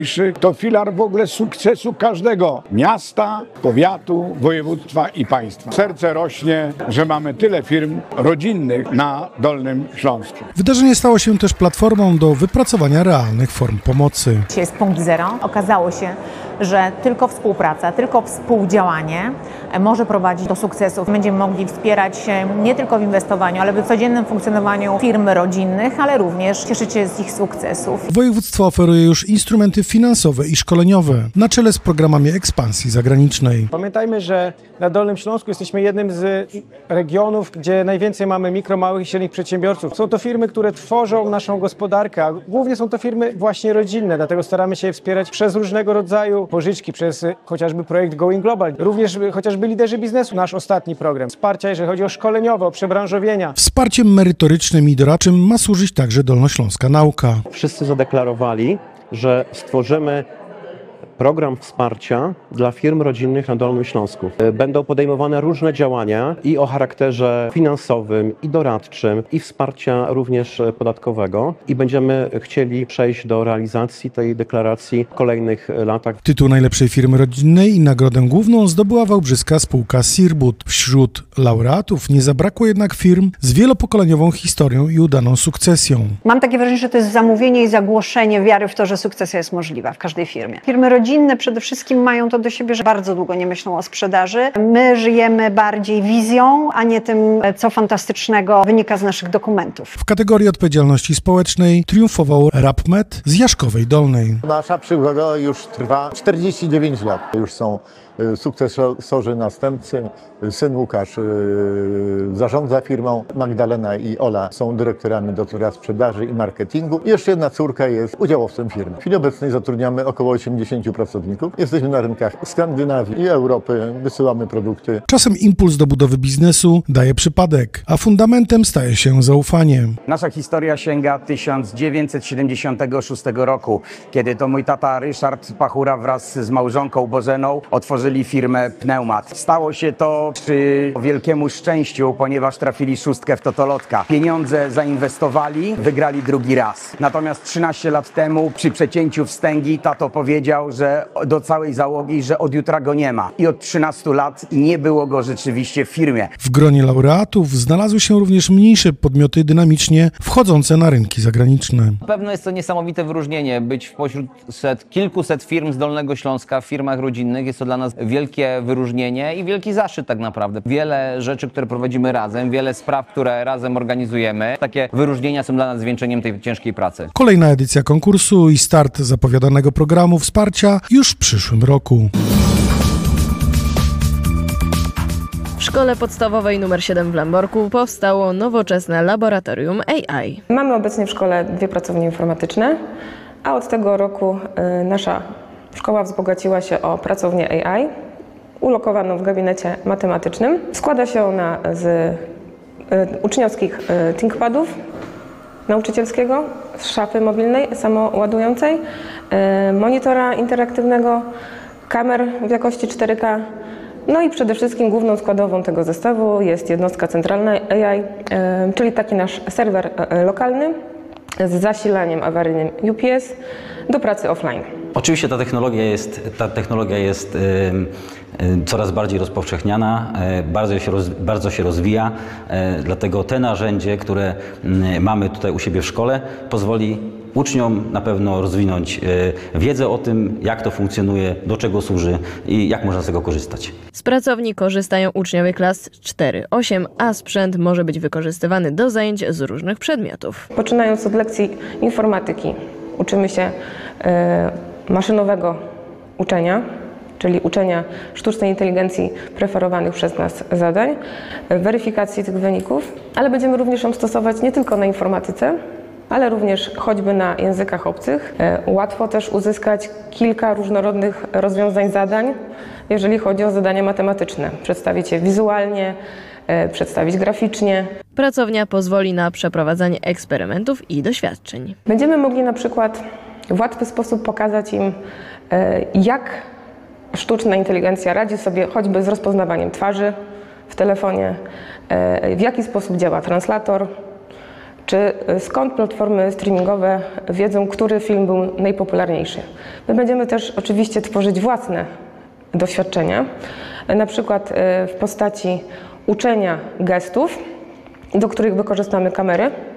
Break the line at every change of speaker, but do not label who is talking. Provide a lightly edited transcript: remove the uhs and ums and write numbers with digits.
To filar w ogóle sukcesu każdego miasta, powiatu, województwa i państwa. Serce rośnie, że mamy tyle firm rodzinnych na Dolnym Śląsku.
Wydarzenie stało się też platformą do wypracowania realnych form pomocy.
Dzisiaj jest punkt zero. Okazało się, że tylko współpraca, tylko współdziałanie może prowadzić do sukcesów. Będziemy mogli wspierać się nie tylko w inwestowaniu, ale w codziennym funkcjonowaniu firm rodzinnych, ale również cieszyć się z ich sukcesów.
Województwo oferuje już instrumenty finansowe i szkoleniowe na czele z programami ekspansji zagranicznej.
Pamiętajmy, że na Dolnym Śląsku jesteśmy jednym z regionów, gdzie najwięcej mamy mikro, małych i średnich przedsiębiorców. Są to firmy, które tworzą naszą gospodarkę, a głównie są to firmy właśnie rodzinne, dlatego staramy się je wspierać przez różnego rodzaju pożyczki, przez chociażby projekt Going Global, również chociażby Liderzy Biznesu, nasz ostatni program. Wsparcia, jeżeli chodzi o szkoleniowe, o przebranżowienia.
Wsparciem merytorycznym i doradczym ma służyć także Dolnośląska Nauka.
Wszyscy zadeklarowali, że stworzymy program wsparcia dla firm rodzinnych na Dolnym Śląsku. Będą podejmowane różne działania i o charakterze finansowym, i doradczym, i wsparcia również podatkowego. I będziemy chcieli przejść do realizacji tej deklaracji w kolejnych latach.
Tytuł najlepszej firmy rodzinnej i nagrodę główną zdobyła wałbrzyska spółka Sirbut. Wśród laureatów nie zabrakło jednak firm z wielopokoleniową historią i udaną sukcesją.
Mam takie wrażenie, że to jest zamówienie i zagłoszenie wiary w to, że sukcesja jest możliwa w każdej firmie. Firmy rodzinne przede wszystkim mają to do siebie, że bardzo długo nie myślą o sprzedaży. My żyjemy bardziej wizją, a nie tym, co fantastycznego wynika z naszych dokumentów. W
kategorii odpowiedzialności społecznej triumfował RAPMED z Jaszkowej Dolnej.
Nasza przygoda już trwa 49 lat. Już są sukcesorzy, następcy. Syn Łukasz zarządza firmą, Magdalena i Ola są dyrektorami do sprzedaży i marketingu. I jeszcze jedna córka jest udziałowcem firmy. W chwili obecnej zatrudniamy około 80 pracowników. Jesteśmy na rynkach Skandynawii i Europy, wysyłamy produkty.
Czasem impuls do budowy biznesu daje przypadek, a fundamentem staje się zaufanie.
Nasza historia sięga 1976 roku, kiedy to mój tata Ryszard Pachura wraz z małżonką Bożeną otworzyli firmę Pneumat. Stało się to przy wielkiemu szczęściu, ponieważ trafili szóstkę w totolotka. Pieniądze zainwestowali, wygrali drugi raz. Natomiast 13 lat temu przy przecięciu wstęgi tato powiedział, że do całej załogi, że od jutra go nie ma. I od 13 lat nie było go rzeczywiście w firmie.
W gronie laureatów znalazły się również mniejsze podmioty dynamicznie wchodzące na rynki zagraniczne.
Na pewno jest to niesamowite wyróżnienie. Być wpośród kilkuset firm z Dolnego Śląska w firmach rodzinnych jest to dla nas wielkie wyróżnienie i wielki zaszczyt tak naprawdę. Wiele rzeczy, które prowadzimy razem, wiele spraw, które razem organizujemy. Takie wyróżnienia są dla nas zwieńczeniem tej ciężkiej pracy.
Kolejna edycja konkursu i start zapowiadanego programu wsparcia już w przyszłym roku.
W szkole podstawowej nr 7 w Lamborku powstało nowoczesne laboratorium AI.
Mamy obecnie w szkole 2 pracownie informatyczne, a od tego roku nasza szkoła wzbogaciła się o pracownię AI, ulokowaną w gabinecie matematycznym. Składa się ona z uczniowskich ThinkPadów nauczycielskiego, z szafy mobilnej samoładującej, monitora interaktywnego, kamer w jakości 4K. No i przede wszystkim główną składową tego zestawu jest jednostka centralna AI, czyli taki nasz serwer lokalny z zasilaniem awaryjnym UPS do pracy offline.
Oczywiście ta technologia jest coraz bardziej rozpowszechniana, bardzo się rozwija, dlatego te narzędzie, które mamy tutaj u siebie w szkole, pozwoli uczniom na pewno rozwinąć wiedzę o tym, jak to funkcjonuje, do czego służy i jak można z tego korzystać.
Z pracowni korzystają uczniowie klas 4-8, a sprzęt może być wykorzystywany do zajęć z różnych przedmiotów.
Poczynając od lekcji informatyki, uczymy się maszynowego uczenia, czyli uczenia sztucznej inteligencji preferowanych przez nas zadań, weryfikacji tych wyników, ale będziemy również ją stosować nie tylko na informatyce, ale również choćby na językach obcych. Łatwo też uzyskać kilka różnorodnych rozwiązań zadań, jeżeli chodzi o zadania matematyczne. Przedstawić je wizualnie, przedstawić graficznie.
Pracownia pozwoli na przeprowadzanie eksperymentów i doświadczeń.
Będziemy mogli na przykład w łatwy sposób pokazać im, jak sztuczna inteligencja radzi sobie choćby z rozpoznawaniem twarzy w telefonie, w jaki sposób działa translator, czy skąd platformy streamingowe wiedzą, który film był najpopularniejszy. My będziemy też oczywiście tworzyć własne doświadczenia, na przykład w postaci uczenia gestów, do których wykorzystamy kamery.